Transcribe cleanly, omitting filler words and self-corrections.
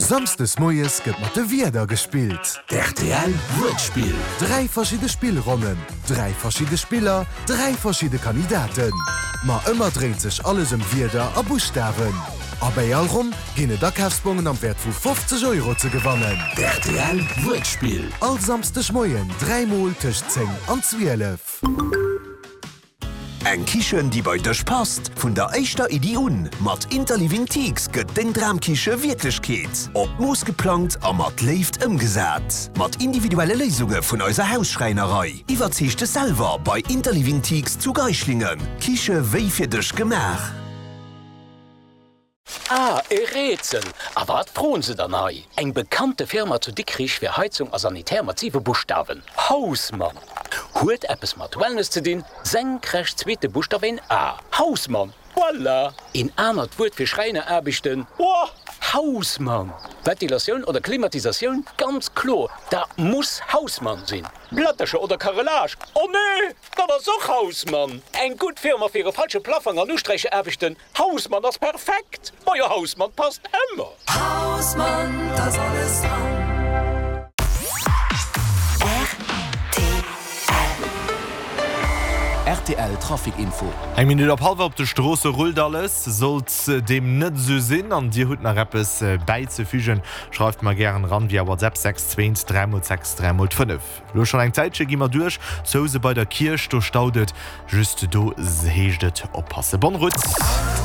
Samstes Moies gëtt mat de Wieder gespielt. RTL Wortspiel. 3 verschiedene Spielrunden, 3 verschiedene Spieler, 3 verschiedene Kandidaten. Ma ëmmer dreht sich alles Wieder a Buchstaben. Aber allrum ginne Dackhaftspunen am Wert vu 50 € zu gewannen. RTL Wortspiel. All samstes Moien 3 Mal tisch 10 an 12. Eng Kichen, die bei dech passt, vun der Eichter Ideun, mat Interliving-Teaks gëtt den Dramkiche Wirklichkeet. Op Moos geplant a mat left ëmgesat. Mat individuelle Lesungen vun eurer Hausschreinerei. Iwerzechte selber bei Interliving-Teaks zu Geichlingen. Kiche wéi fir dech gemach. Rätsel. Aber wat frohen se danei? Eng bekannte Firma zu Dickrich fir Heizung a sanitärmassive Buchstaben. Hausmann. Holt Appes mat Wellness zu din, senkrecht zweite Buchstaben A. Hausmann. Voilà. In anert Wut fir Schreine erbichten. Oh, Hausmann. Ventilation oder Klimatisation? Ganz klar. Da muss Hausmann sinn. Blattersche oder Karrelage? Oh nee, da war so Hausmann. Eng gut Firma für ihre falsche Plaffung an Ustreiche erbichten. Hausmann, das perfekt. Euer Hausmann passt immer. Hausmann, das alles dran. RTL Trafikinfo. Eg Minute op halb op de Strosse rollt alles, sollt dem net so sinn an Dir hut nach Rappes beizefügen, schreift mal gern ran via WhatsApp 620 3x6 3x5. Lo schon eng Zeitsche gimmer duch, so se bei der Kirch do staudet, just do seeget oppasse. Bon Rutz!